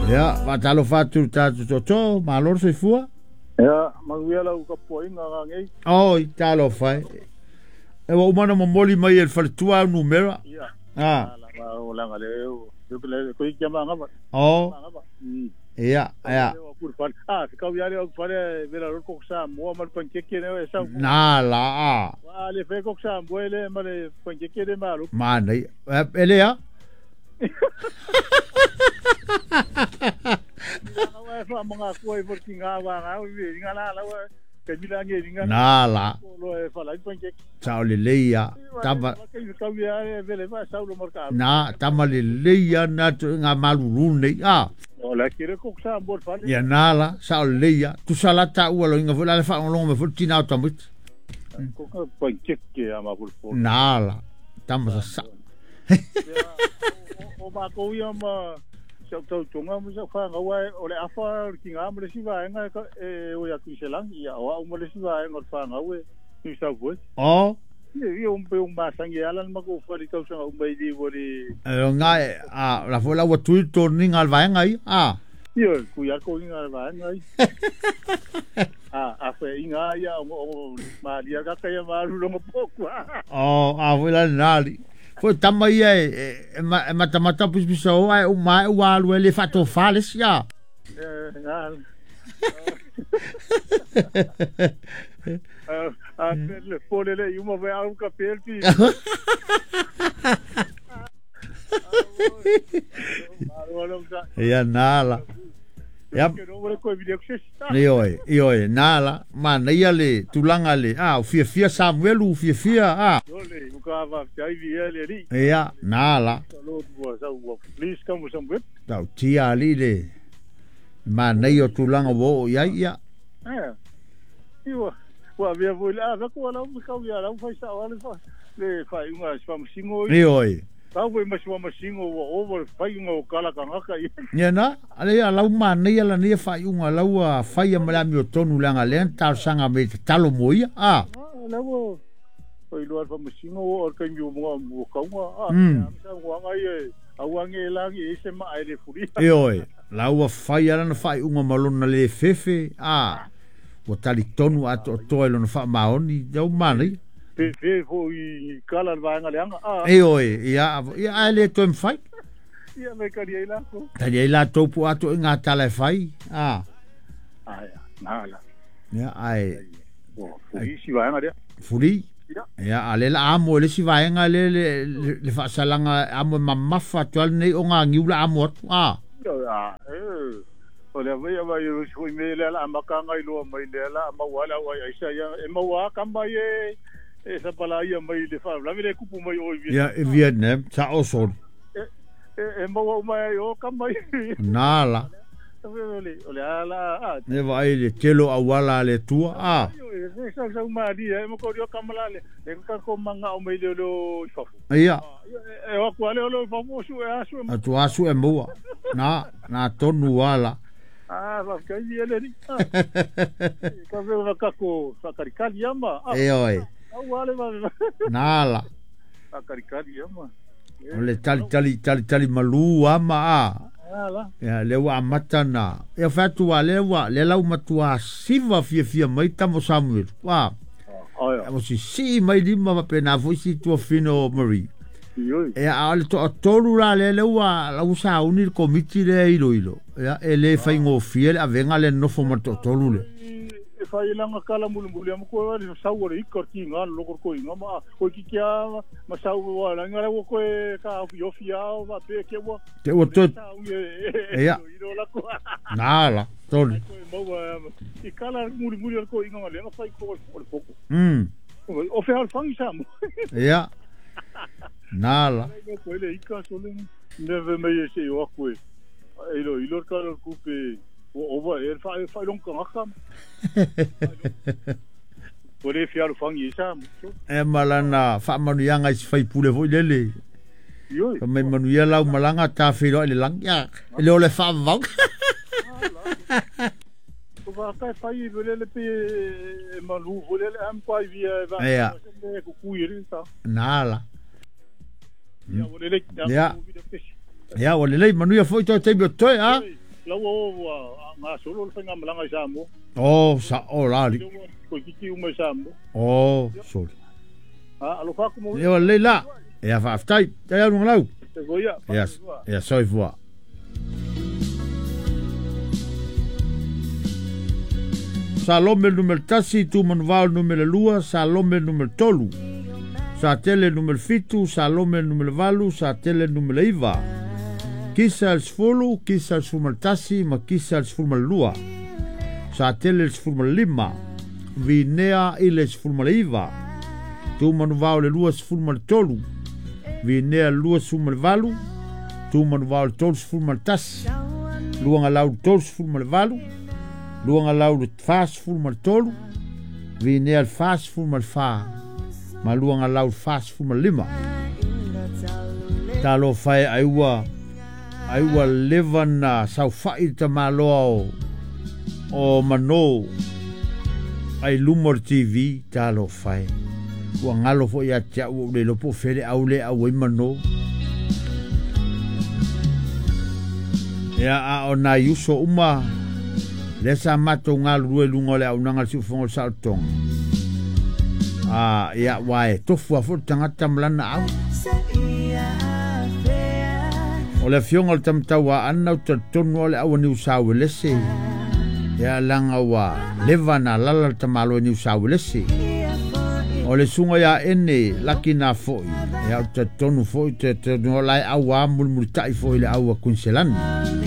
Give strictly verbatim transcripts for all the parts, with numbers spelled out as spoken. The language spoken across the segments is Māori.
Ya, matalo fatu tatu toto, malor se fua. Ya, manguela u kapoinga ngai. Oh, talo fai. E wa umana momoli mai el faltua numero. Ya. Ah. La ola ngale. Yo le ko ikama ngaba. Oh. Ya, ya. Ah, kau ya le pare vera ko sa mo mal pankeke ne sa. Na la. Ah. Wa le fe ko sa mo le male pankeke de malu. Mana, ele ya. Fa mga kuai porque ngava ngau vi ngala la wa ke bilange ngala. Na la. Lo e fa la pankeke. Chao le leia. Tama. Kau ya vele fa sa lo marka. Na, tama le leia na nga malulune. Ah. Ola kire ko sa bor fa. Ya nala, sa leia. Tu salata u lo nga vola le fa long me futina automit. Ko ka pankeke ama por por. Nala. Tama sa. O ba ko ia ma so to tunga mo sa fa ngawai ole afa ki nga mo le siva nga e o ya ku selang ia o mo le siva nga fa ngawe ni sa vo. Oh. Ia un pe un basang ia lan ma ko fa ri ka sa un bai di bori. Eh nga a la fola wa tu turning al va nga ah. Ia ku ya ko nga va nga. Ah, a fe inga ia o ma dia ka ka ia ma lu lo po kwa. Oh, a fola nali. Foi tamai e matamata pus piso ai o mai o alu ele fato fales ya. Eh, ngal. Ah, ah, le pole le uma vai a un capel pi. Ya nala. Ya. Ioi, ioi, nala, mana ia le tulanga le. Ah, fia fia Samuel, u fia fia, ah. Ole, u ka va tai vi ele ri. Ya, nala. Lo bo sa u please come some with. Tau tia ali le. Mana ia tulanga wo ia ia. Eh. Iwa, wa via voila, va ko la u ka via la u fa sa wala fa. Le fa unga sa singo. Ioi. Tau we maswa masingo wo over fa unga kala ka ngaka. Ya na, ale ia lau mana ia la nia fa unga lau a fa ia malami o tonu langa le tal sanga me talo moia. Ah. La wo. Oi luar fa masingo o ka mi mo mo ka nga. Ah. Sa wa ngai e. Awange langi e se mai le furi. Ioi. Lau a fa ia na fa unga malona le fefe. Ah. O tali tonu ato toelo na fa maoni. Jau mana ia. Pe pe fo i kala vanga le anga. Ah. E oi, ia ia ale to em fai. Ia me ka dia la ko. Ta dia la to pu ato nga tala fai. Ah. Ah ya, nala. Ya ai. Oh, furi si vanga dia. Furi. Ya ale la amo le si vanga le le le fa salanga amo mamma fa tual nei o nga ngiula amo. Ah. Ya, eh. Ole vai vai ru sui me le la maka ngai lo mai le la ma wala wa ai sa ya e ma wa kamba ye. Esa pala ia mai le fa la vile kupu mai o vi. Ya Vietnam ta oso. E e ma wa mai o kamba. Nala. Ole ole ala. Ne vai le telo awala le tua. Ah. E sa sa ma di e mo ko dio kamala le. E ka ko manga o mai le lo fafu. Ia. E o ko le lo fafu su e asu. Atu asu e mua. Na na tonu wala. Ah, va ka ia le ri. Ka ve va ka ko sa karikali ama. E oi. Nala. Akarikari ama. Ole tali tali tali tali malu ama a. Nala. Ya le wa matana. E fatu wa le wa le lau matua siva fia fia mai tamo Samuel. Wa. Oh ya. Mo si si mai lima ma pena foi si tua fino Marie. Ioi. E ale to tolu la le le wa la usa unir komiti le ilo ilo. Ya ele fai ngo fiel a venga le no fo mato tolu le. Fa ilanga kala mulu mulu am ko wali sawo ri korti ngal lo ko inga ma ko ki kya ma sawo wala ngala ko ka yo fia va pe ke wa te o to ya nala tol i kala mulu mulu ko inga le ma fai ko ko mm o fe al fang sam ya nala ko le ika so le neve me se yo ko ilo ilo kala ku pe o va er fa fa long ka kham pore fiar fang isa e malana fa manu yanga is fai pule vo lele yo me manu ya lau malanga ta filo le lang ya le ole fa va ko va ka fai lele pe manu vo lele am pa via va ko kuiri sa nala ya lele ya ya lele manu ya foi to te bio to ha lau o ngā solo le whainga malanga i Samoa. Oh, sa o lari. Koe kiki umai Samoa. Oh, sorry. Ha, alo whaku mo. Eo le la. E a whaaftai. Te au nunga lau. Te goia. Yes. Ea soi fua. Salome numero tasi, tu manuval numero lua, salome numero tolu. Sa tele numero fitu, salome numero valu, sa tele numero iva. Kisa al sfulu, kisa al sfulu tasi, ma kisa al sfulu lua. Sa tele al sfulu lima. Vinea ile sfulu iva. Tu manuval le lua sfulu tolu. Vinea lua sfulu valu. Tu manuval tolu sfulu tasi. Luanga lau tolu sfulu valu. Luanga lau le fas fulu mal tolu. Vine al fas fulu mal fa. Ma luanga lau fas fulu mal lima. Talo fai aiwa. Aiwa levana sau fai ta maloa o. O mano. Ai lumor T V talo fai. Ua ngalo fo ia tia ua le lopo fere au le au i mano. Ia a o na yuso uma. Le sa mato ngā rue lungo le au nanga siu fongo sa tong. Ah, ia wae tofu a fo tangata mlana au. O le fionga le tamtawa ana o tonu o le au ni usawe lese. Ia langa wa levana lala tamalo ni usawe lese. O le sunga ya ene laki na foi. Ia o tonu foi te tonu lai au a mulmultai foi le au a kunselani.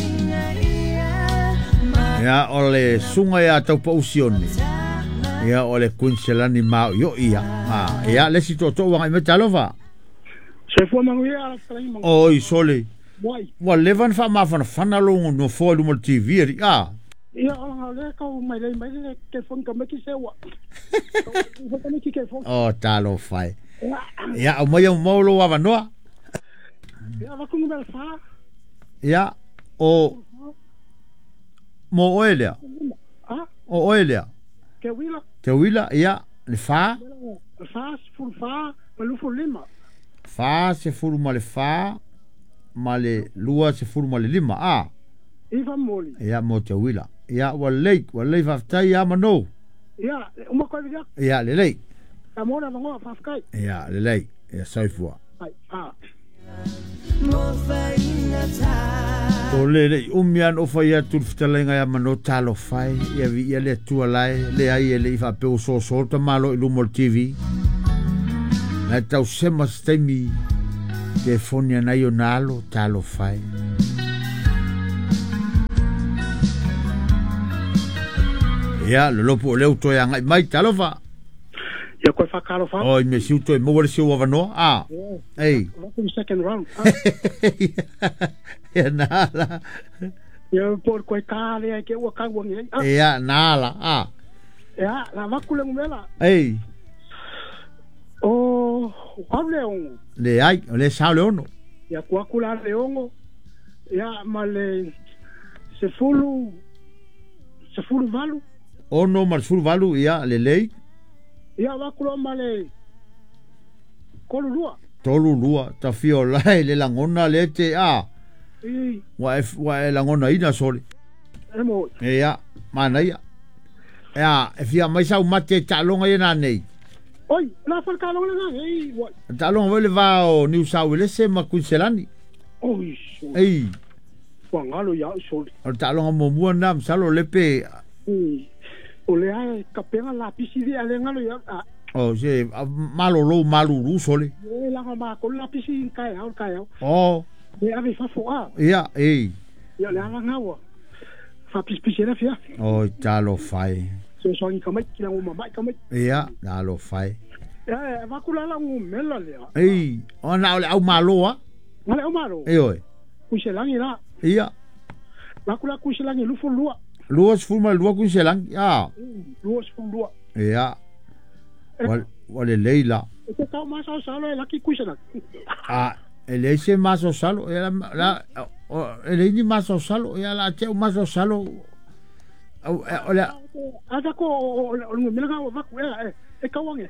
Ia ole sunga ia tau pa usione. Ia ole kunselani mau yo ia. Ah, ia lesi to to wanga me talova. Se fo mangu ia ala trai mangu. Oi sole. Wai. Wa levan fa ma fa fana longo no fo lu T V ri. Ah. Ia ala le ka mai le mai le ke fon ka me ki se wa. Ko ka me ki ke fon. Oh, talo fai. Ia o mai o molo wa noa. Ia va kungu bel fa. Ia o mo oelia. Ah? O oelia. Ke wila. Te wila, ia, le fa. Le fa, se furu fa, ma lufu lima. Fa, se furu ma le fa, ma le lua, se furu ma le lima, ah. Iva moli. Ia, mo te wila. Ia, wa leik, wa leik faftai, ia, ma no. Ia, uma koe vidia. Ia, le leik. Ka mona vangoa fafkai. Ia, le leik. Ia, soifua. Ai, ah. O le le umian o fai atu fitalenga ya mano talo fai ia vi ia le tua lai le ai ele ifa pe o so so ta malo i lumo T V na tau sema stemi ke fonia na yo nalo talo fai ia le lopo le uto ya ngai mai talo fa ia koe whakaro wha. Oh, me si uto e mo wale si o wavanoa. Ah. Ei. Welcome second round. Ia nala. Ia por koe kāre ai ke ua kauangi. Ia nala. Ah. Ia, la wakule ngumela. Ei. O, wau leongo. Le ai, le sao leono. Ia kuakula leongo. Ia ma le se fulu se fulu valu. Ono ma fulu valu ia le lei. Ia wakula male kolu lua. Tolu lua, ta fio lai le langona le te a. I. Wa e, wa e langona ina soli. Emo. Ia, mana ia. Ia, e fia mai sau mate talonga ina nei. Oi, la fal kalonga nga, ei. Talonga wele va o New South Wales se ma kunselani. Oi. Ei. Wa ngalo ya soli. Talonga mo mua nam salo lepe. I. O le ai kapenga la pisiri ale ngalo ya. Oh, se malo lo malo lu sole. E la ma ko la pisiri kai au kai au. Oh. E ave fa fo a. Ia, ei. Ia le ala ngawa. Fa pis pisira fia. Oh, talo fai. So so ni kamai ki la uma mai kamai. Ia, talo fai. E va kula la ngu mela le. Ei, ona ole au malo a. Ngale au malo. Ei oi. Kuselangi la. Ia. Va kula kuselangi lu fo lua. Luas fuma lua kunselangi. Ah. Luas fo lua. Ia. Wal wale leila. Ito tau masa salo e laki kuselangi. Ah, ele se maso salo, ela la ele ni maso salo, ela te maso salo. Olha, ada ko o mena ka va ku e e kawange.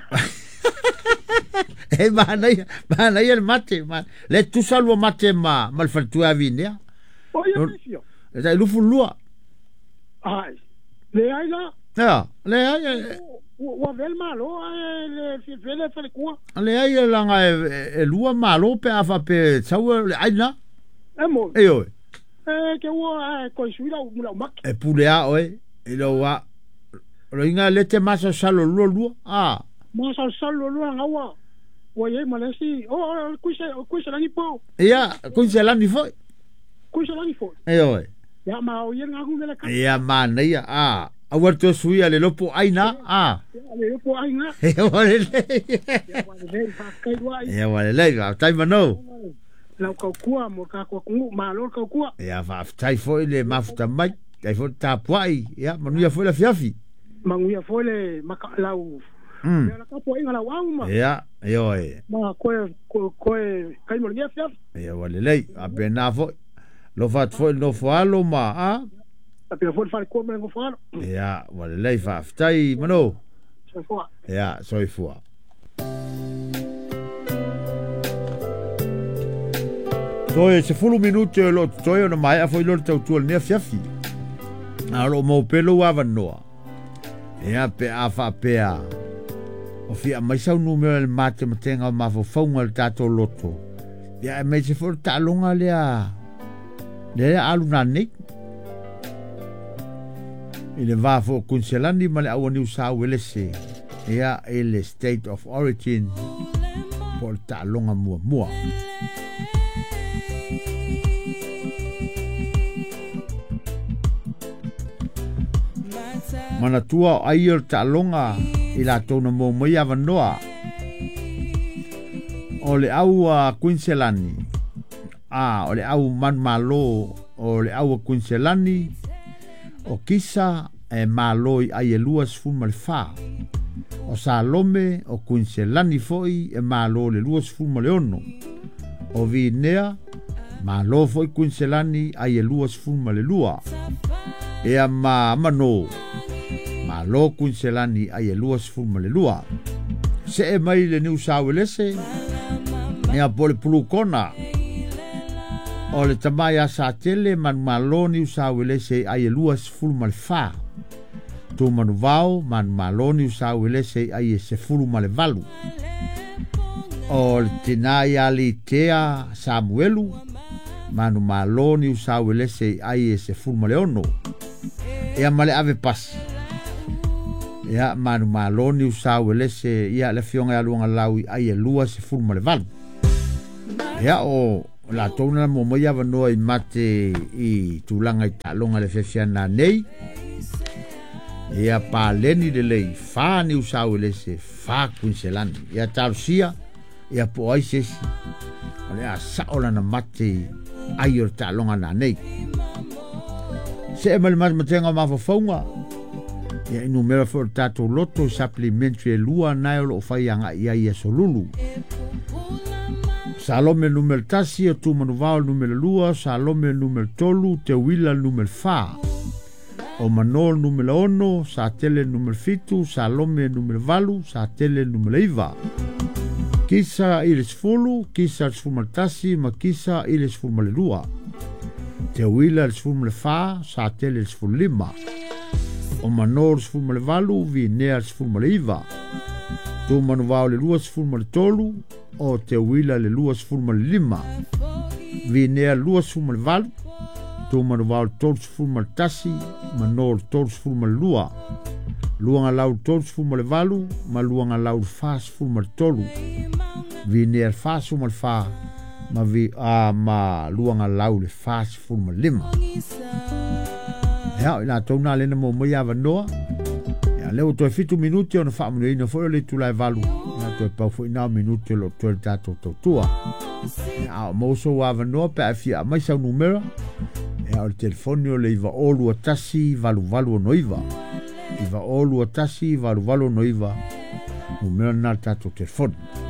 Eh mana ia, mana ia el mate, ma le tu salvo mate ma mal fatu a vinea. O ia fio. e tai lufu lua ai le ai la ya le ai wa vel malo le vele fale kua le ai langa e lua malo pe afa pe tau le ai na e mo e oi e ke wa ko suila mula mak e pulea oi e lo wa lo inga lete masa salo lua lua ah masa salo lua ngawa wa ye malesi o kuise kuise langi po ya kuise langi foi kuise langi foi e oi ya ma o ye ngaku mele ka ya ma nei ah awarto suia le lopo aina ah le lopo aina e wale le ya wale le fa kai wai e wale le ga tai mano la ka kua mo ka ko ku ma lo ka kua ya fa tai foi le mafuta mai tai foi ta puai ya manu ya foi la fiafi mangu ya foi le maka lau mm ya la ka po inga la wangu ma ya yo e ma ko ko ko kai mo ya fiafi ya wale le apena foi lo fat foi no foalo ma ah tapi foi fa ko me ko fa ya wale le fa tai mano so fo ya soi fua Toi se fulu minuti e lo toi ona mai a foi lo tau tu ne fiafi. A lo mo pelo wa vanoa. E a pe a fa pe a. O fi a mai sau numero el mate matenga ma fo fonga el tato loto. Ya me se for ta longa le a. Le a lu na nik. Ile va fo kunselandi male a woni usa welese. Ya el state of origin. Por ta longa mua mua. Mana tua ai o talonga i la tona mo mai avanoa o le au a Queenselani a o le au man malo o le au a Queenselani o kisa e malo i ai e luas fuma le fa o sa lome o Queenselani foi e malo le luas fuma le ono o vi nea malo foi Queenselani ai e luas fuma le lua e a ma mano ma lo Queenselani ai e luas fuma le lua se e mai le New South Wales e a pole pulu kona o le tamai a sa tele man malo New South Wales ai e luas fuma le fa tu manu vau man malo New South Wales ai e se fuma le valu o le tinai ali tea Samuelu manu malo New South Wales ai e se fuma le ono e a male ave pasi ya manu maloni usa welese ya le fionga alunga lawi ai lua se fulma le val ya o la tona mo mo ya vano i mate i tulanga i talonga le fefiana nei ya pa leni de lei fa ni usa welese fa Queenselani ya tarsia ya po ai se ole a saola na mate ai o talonga na nei se mal mas matenga ma fo fonga ya inu mera for tato loto supplementary lua na lo fai anga ia ia solulu salome numero tasi o tu manuval numero lua salome numero tolu te wila numero fa o manol numero ono sa tele numero fitu salome numero valu sa tele numero iva kisa iles fulu kisa sfumaltasi ma kisa iles fumalelua te wila iles fumalfa sa tele iles fulima o manor sfulma le valu vi nea sfulma le iva tu manuvao le lua sfulma le tolu o te wila le lua sfulma le lima vi nea lua sfulma le valu tu manuvao le tolu sfulma le tasi manor tolu sfulma le lua luanga lau tolu sfulma le valu ma luanga lau fa sfulma le tolu vi nea fa sfulma le fa ma vi a ma luanga lau le fa sfulma le lima ya ina tona le mo mo ya vanoa ya le to fitu minuti ona fa mo ina fo le tu la valu na to pa fo ina minuti lo to tato to tua ya mo so wa vanoa pa fia mai sa numero ya o telefonio le va olu tasi valu valu noiva iva olu tasi valu valu noiva numero na tato telefone